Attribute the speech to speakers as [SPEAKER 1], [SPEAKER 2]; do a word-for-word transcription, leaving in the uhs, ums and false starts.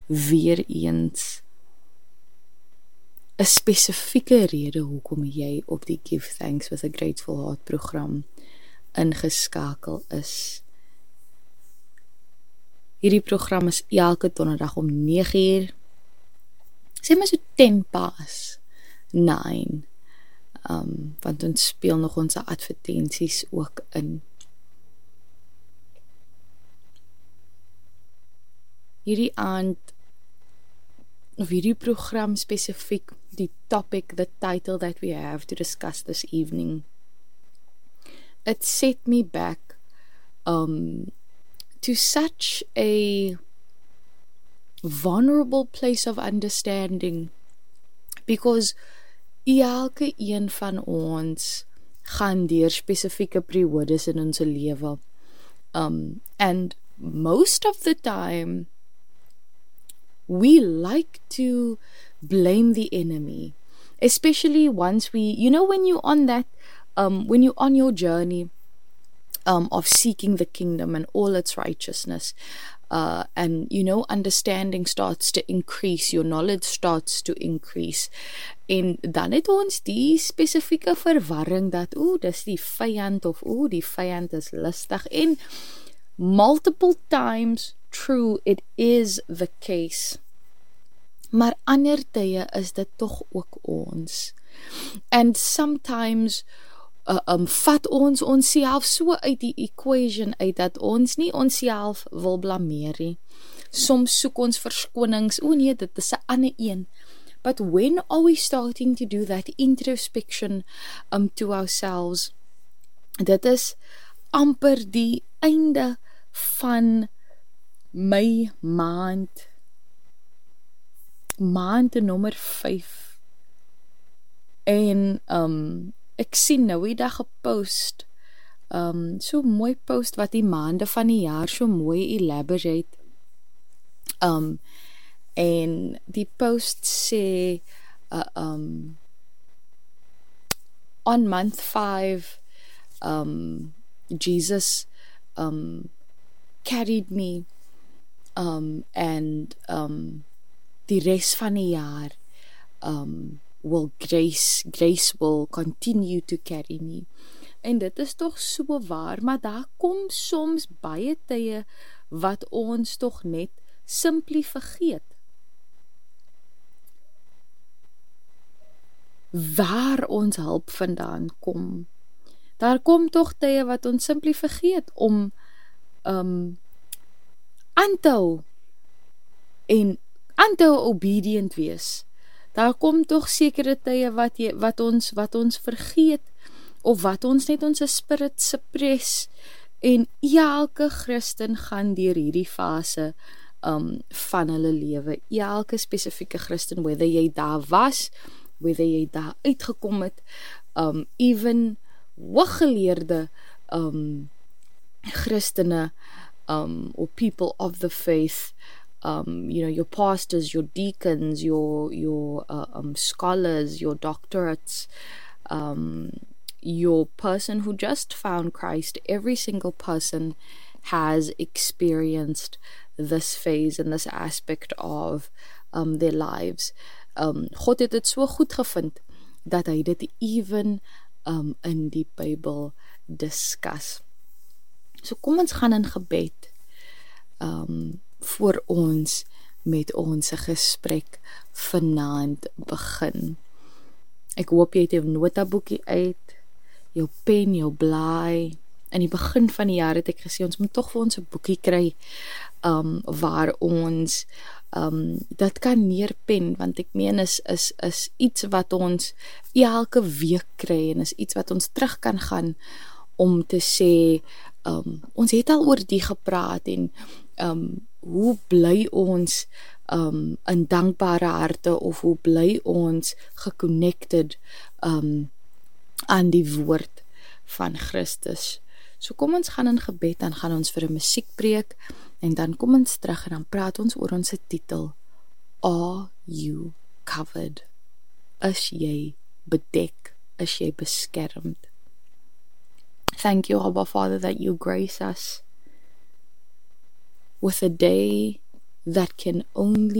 [SPEAKER 1] weer eens 'n spesifieke rede hoekom jy op die Give Thanks with a Grateful Heart program ingeskakel is. Hierdie program is elke donderdag om nege uur, sê maar so ten pas nine, um, want ons speel nog ons advertensies ook in. Hierdie aand, of hierdie program spesifiek, die topic, the title that we have to discuss this evening, it set me back um, to such a vulnerable place of understanding, because elke een van ons gaan deur spesifieke periodes in ons lewe, um, and most of the time we like to blame the enemy, especially once we, you know, when you're on that, um, when you're on your journey um, of seeking the kingdom and all its righteousness, uh, and, you know, understanding starts to increase, your knowledge starts to increase, en dan het ons die spesifieke verwarring dat, oeh, dis die vyand, of oeh, die vyand is lustig, en multiple times, true, it is the case. Maar ander tye is dit tog ook ons. And sometimes uh, um, vat ons onsself so uit die equation uit dat ons nie onsself wil blameer nie. Soms soek ons verskonings, o nee, dit is 'n ander een. But when are we starting to do that introspection um, to ourselves? Dit is amper die einde van my maand, maand nommer vyf, en um, ek sien nou die dag gepost, um, so mooi post wat die maande van die jaar so mooi elaborate, um, en die post sê, uh, um, on month five, um, Jesus um, carried me, um, and um, die res van die jaar um, will grace, grace will continue to carry me. En dit is toch so waar, maar daar kom soms baie tye wat ons toch net simply vergeet. Waar ons hulp vandaan kom. Daar kom toch tye wat ons simply vergeet om um, aan te hou en aan te obedient wees. Daar kom toch sekere tye wat, jy, wat, ons, wat ons vergeet, of wat ons net ons spirit suppress, en elke Christen gaan deur hierdie fase um, van hulle lewe. Elke spesifieke Christen, whether jy daar was, whether jy daar uitgekom het, um, even hooggeleerde um, Christene, um, or people of the faith, Um, you know, your pastors, your deacons, your your uh, um, scholars, your doctorates, um, your person who just found Christ. Every single person has experienced this phase and this aspect of um, their lives. Um, God het dit so goed gevind dat hy dit even um, in die Bybel discuss. So kom ons gaan in gebed. Um, voor ons met ons gesprek vanaand begin. Ek hoop jy het jou notaboekie uit, jou pen, jou blaai. In die begin van die jaar het ek gesê, ons moet toch vir ons 'n boekie kry, um, waar ons um, dit kan neerpen, want ek meen is, is, is iets wat ons elke week kry, en is iets wat ons terug kan gaan, om te sê, um, ons het al oor die gepraat, en um, hoe bly ons um, in dankbare harte, of hoe bly ons geconnected um, aan die woord van Christus. So kom ons gaan in gebed, dan gaan ons vir 'n musiekbreek, en dan kom ons terug, en dan praat ons oor ons titel, Are you covered? Is jy bedek? Is jy beskermd? Thank you, Abba Father, that you grace us with a day that can only